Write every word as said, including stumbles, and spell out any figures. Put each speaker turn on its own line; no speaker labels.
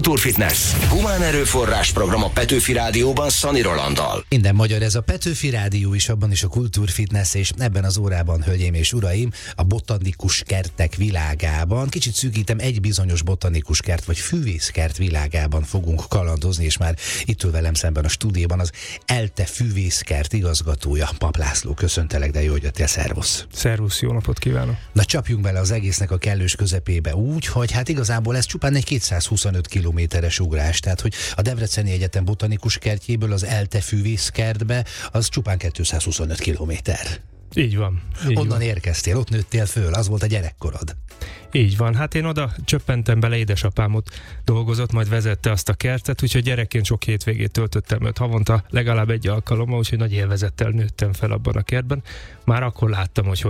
Kultúrfitness. Humán erőforrás program a Petőfi Rádióban Szani Rolanddal.
Minden magyar, ez a Petőfi Rádió is, abban is a Kultúrfitness, és ebben az órában, hölgyeim és uraim, a botanikus kertek világában, kicsit szűkítem, egy bizonyos botanikus kert vagy füvészkert világában fogunk kalandozni, és már itt ül velem szemben a stúdióban az ELTE füvészkert igazgatója, Pap László. Köszöntelek, de jó, hogy jöttél, szervusz.
Szervusz, jó napot kívánok.
Na, csapjunk bele az egésznek a kellős közepébe úgy, hogy hát igazából ez csupán egy kétszázhuszonöt kilométeres ugrás, tehát hogy a Debreceni Egyetem botanikus kertjéből az ELTE füvészkertbe az csupán kétszázhuszonöt kilométer.
Így van. Így
Onnan
van.
érkeztél, ott nőttél föl, az volt a gyerekkorod.
Így van, hát én oda csöppentem bele, édesapám ott dolgozott, majd vezette azt a kertet, úgyhogy gyerekként sok hétvégét töltöttem őt havonta, legalább egy alkalommal, úgyhogy nagy élvezettel nőttem fel abban a kertben. Már akkor láttam, hogy